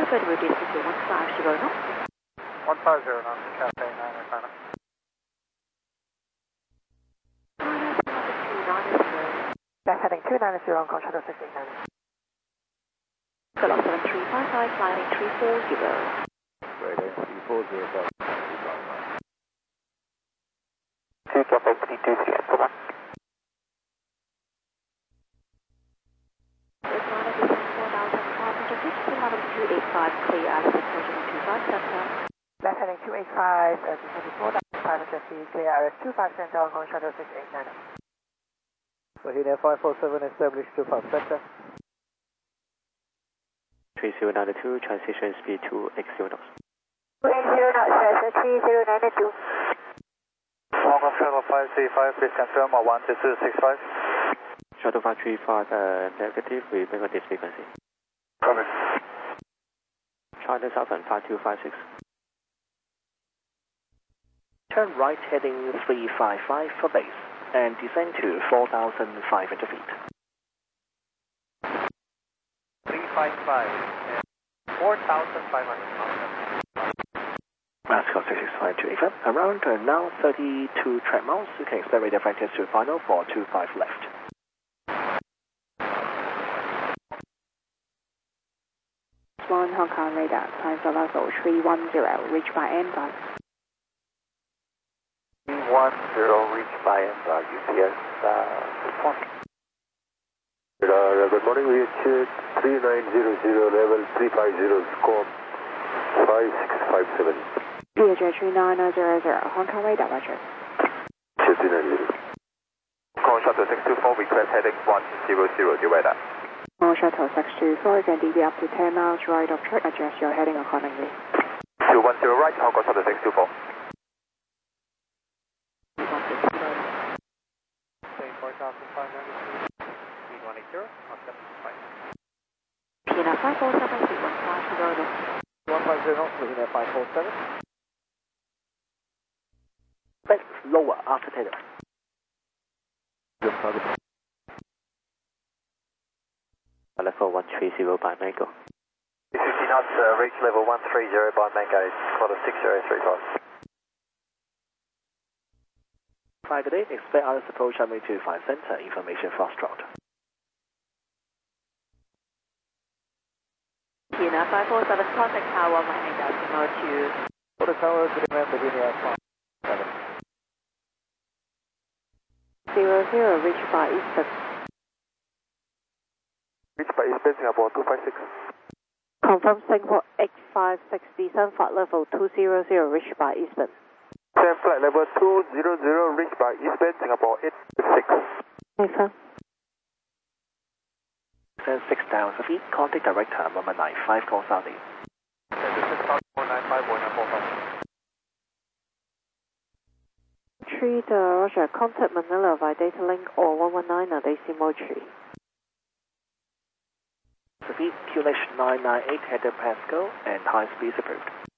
Federal District 150 knots. 150 knots, Cathay 9 China. Back heading 290, Hong Kong Shuttle 689. Gulf 7355, flying 340. Radar 340, 2 Cathay 323, come on. Level 285, clear altitude 425 center. Left heading 285, 24,500 feet, clear RS25 center, Hong Kong Shuttle 689. Wahine 547, established 25 center. 3092, transition speed to XO knots. 280 knots, 3092. Hong Kong Shuttle 535, please confirm 12265. Shuttle 535, negative, we bring on this frequency. Copy. China Southern 5256. Turn right heading 355 for base and descend to 4,500 feet. 355, 4,500 Mascot 665 to AFM, around now 32 track miles, you can expect radar factors to final for 25 left. One Hong Kong radar, time for level 310, reach by Embark. 310, reach by Embark, UPS, respond. Good morning, we are 3900, level 350, score 5657. VHA 39000, Hong Kong radar, roger. 3900. Hong Kong Shuttle 624, request heading 100, do radar. Hong Kong Shuttle 624, can DB up to 10 miles right of track, adjust your heading accordingly. 210 right, Hong Kong Shuttle 624. Say 4,500 feet, 180, Pina 547, 150. 150, Wahine 547. Best lower after takeoff. Level 130 by Mango. 50 knots, reach level 130 by Mango, quarter 6035. Flight today, expect RS approach runway 25 center, information Foxtrot. Pina 547, contact tower, landing decimal 2. For the tower, good man, Virginia 00, reach by Eastern. Reach by Eastern Singapore 256. Confirm Singapore 8560, descent flight level 200, reach by Eastern. Same flight level 200, reach by Eastern Singapore 856. Confirm. Descend 6,000 feet, contact director, Mama 95, call Saudi. This is South 495, 1945. Tree, roger, contact Manila via data link or 119 at decimal 3. Speed QLH 998 header Pascal and high speed approved.